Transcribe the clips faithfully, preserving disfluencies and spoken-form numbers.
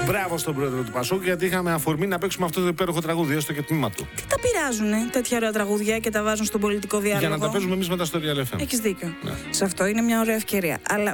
Μπράβο στον πρόεδρο του Πασόκ, γιατί είχαμε αφορμή να παίξουμε αυτό το υπέροχο τραγούδι, έστω και τμήμα του. Τι τα πειράζουνε τέτοια ωραία τραγούδια και τα βάζουν στον πολιτικό διάλογο. Για να τα παίζουμε εμείς μετά στο Real εφ εμ. Έχεις δίκιο. Ναι. Σε αυτό είναι μια ωραία ευκαιρία. Αλλά.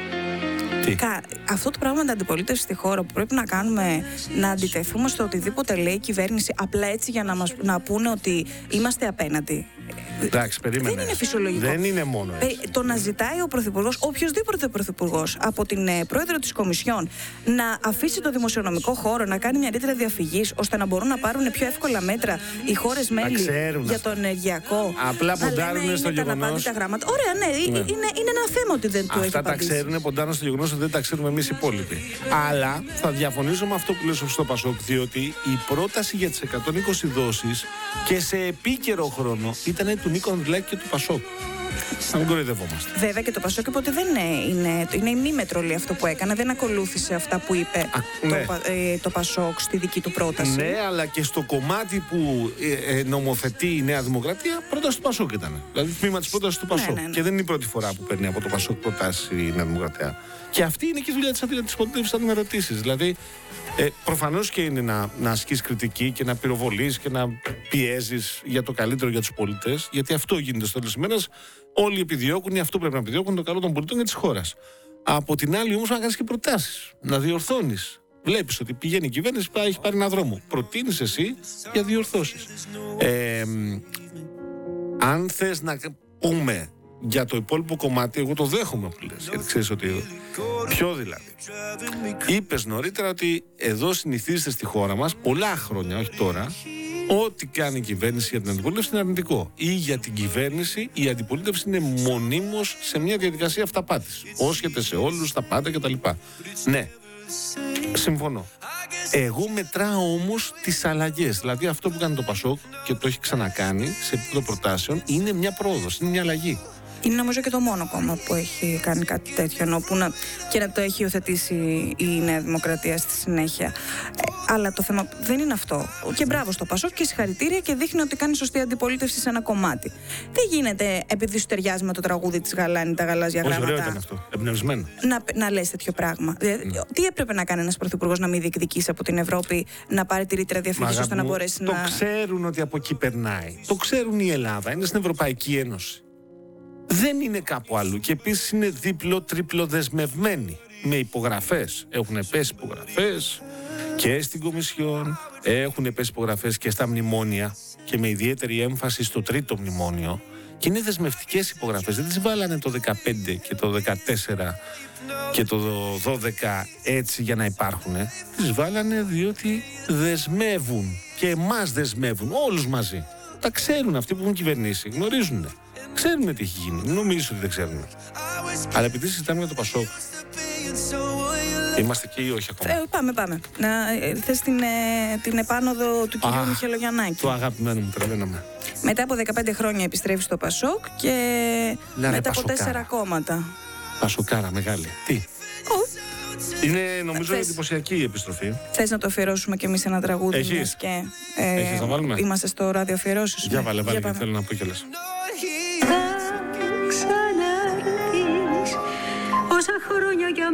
Κα, αυτό το πράγμα με την αντιπολίτευση στη χώρα που πρέπει να κάνουμε, να αντιτεθούμε στο οτιδήποτε λέει η κυβέρνηση, απλά έτσι για να μας να πούνε ότι είμαστε απέναντι. Εντάξει, περίμενε. Δεν είναι φυσιολογικό. Δεν είναι μόνο έτσι. Το να ζητάει ο Πρωθυπουργός, οποιοδήποτε Πρωθυπουργός, από την ε, Πρόεδρο της Κομισιόν να αφήσει το δημοσιονομικό χώρο, να κάνει μια ρήτρα διαφυγής, ώστε να μπορούν να πάρουν πιο εύκολα μέτρα οι χώρες μέλη για το ενεργειακό. Απλά ποντάρουν στο γεγονός. Ωραία, ναι, ναι. Είναι, είναι ένα θέμα ότι δεν το έχει απαντήσει. Αυτά τα ξέρουν, ποντάρουν στο γεγονός ότι δεν τα ξέρουμε εμείς οι υπόλοιποι. Αλλά θα διαφωνήσω με αυτό που λέω στο Πασόκ, διότι η πρόταση για τις εκατόν είκοσι δόσεις και σε επίκαιρο χρόνο ήταν του Νίκο Ανδρουλάκη και του Πασόκ. Να μην κοροϊδευόμαστε. Βέβαια και το Πασόκ είπε ότι δεν είναι, είναι, είναι ημίμετρο αυτό που έκανε, δεν ακολούθησε αυτά που είπε Α, ναι. το, ε, το Πασόκ στη δική του πρόταση. Ναι, αλλά και στο κομμάτι που ε, ε, νομοθετεί η Νέα Δημοκρατία, πρόταση του Πασόκ ήταν. Δηλαδή τμήμα της πρότασης του Πασόκ. Ναι, ναι, ναι. Και δεν είναι η πρώτη φορά που παίρνει από το Πασόκ προτάσεις η Νέα Δημοκρατία. Και αυτή είναι και η δουλειά της αντιπολίτευσης, αν με ρωτήσεις. Δηλαδή, ε, προφανώς και είναι να, να ασκείς κριτική και να πυροβολείς και να πιέζεις για το καλύτερο για τους πολίτες, γιατί αυτό γίνεται στο τέλος της ημέρας. Όλοι επιδιώκουν, αυτό πρέπει να επιδιώκουν, το καλό των πολιτών και της χώρας. Από την άλλη, όμως, να κάνεις και προτάσεις, να διορθώνεις. Βλέπεις ότι πηγαίνει η κυβέρνηση, έχει πάρει έναν δρόμο. Προτείνεις εσύ για διορθώσεις. Ε, αν θες να πούμε για το υπόλοιπο κομμάτι, εγώ το δέχομαι που λες, γιατί ξέρεις ότι. Ποιο δηλαδή. Είπες νωρίτερα ότι εδώ συνηθίζεται στη χώρα μας πολλά χρόνια, όχι τώρα, ό,τι κάνει η κυβέρνηση για την αντιπολίτευση είναι αρνητικό. Ή για την κυβέρνηση η αντιπολίτευση είναι μονίμως σε μια διαδικασία αυταπάτης. Όσχεται σε όλους, τα πάντα κτλ. Ναι, συμφωνώ. Εγώ μετράω όμως τις αλλαγές. Δηλαδή αυτό που κάνει το Πασόκ και το έχει ξανακάνει σε επίπεδο προτάσεων είναι μια πρόοδος, είναι μια αλλαγή. Είναι νομίζω και το μόνο κόμμα που έχει κάνει κάτι τέτοιο, ενώ που να, και να το έχει υιοθετήσει η Νέα Δημοκρατία στη συνέχεια. Ε, αλλά το θέμα δεν είναι αυτό. Και μπράβο στο Πασόκ και συγχαρητήρια και δείχνει ότι κάνει σωστή αντιπολίτευση σε ένα κομμάτι. Δεν γίνεται επειδή σου ταιριάζει με το τραγούδι της Γαλάνη, τα γαλάζια Πώς γράμματα. Ωραίο ήταν αυτό. Εμπνευσμένο. Να, να λες τέτοιο πράγμα. Mm. Τι έπρεπε να κάνει ένας πρωθυπουργός να μην διεκδικήσει από την Ευρώπη, να πάρει τη ρήτρα διαφυγής ώστε να μπορέσει το να. Το ξέρουν ότι από εκεί περνάει. Το ξέρουν η Ελλάδα. Είναι στην Ευρωπαϊκή Ένωση. Δεν είναι κάπου αλλού και επίσης είναι δίπλο-τρίπλο δεσμευμένοι με υπογραφές. Έχουν πέσει υπογραφές και στην Κομισιόν, έχουν πέσει υπογραφές και στα μνημόνια και με ιδιαίτερη έμφαση στο τρίτο μνημόνιο και είναι δεσμευτικές υπογραφές. Δεν τις βάλανε το δεκαπέντε και το δεκατέσσερα και το δώδεκα έτσι για να υπάρχουν. Τις βάλανε διότι δεσμεύουν και εμάς δεσμεύουν όλους μαζί. Τα ξέρουν αυτοί που έχουν κυβερνήσει, γνωρίζουν. Ξέρουν τι έχει γίνει, μην νομίζεις ότι δεν ξέρουν. Αλλά επειδή συζητάμε για το Πασόκ, είμαστε και ή όχι ακόμα. Ε, πάμε, πάμε. Να, ε, θες την, ε, την επάνωδο του κυρίου Μιχελογιαννάκη. Το αγαπημένο μου, τρελαίναμε. Μετά από δεκαπέντε χρόνια επιστρέφει στο Πασόκ και να, μετά ρε, από τέσσερα κόμματα. Πασοκάρα μεγάλη. Τι. Oh. Είναι νομίζω θες, εντυπωσιακή η επιστροφή. Θες να το αφιερώσουμε κι εμείς ένα τραγούδι? Έχεις. Και, ε, Έχεις να βάλουμε? Είμαστε στο ράδιο αφιερώσεις. Για βάλε, βάλε, για θέλω να πω κιόλας.